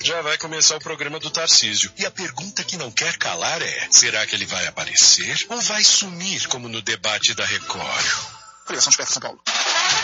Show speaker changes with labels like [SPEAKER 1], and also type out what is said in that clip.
[SPEAKER 1] Já vai começar o programa do Tarcísio. E a pergunta que não quer calar é: será que ele vai aparecer ou vai sumir como no debate da Record?
[SPEAKER 2] Criação Esperta São Paulo.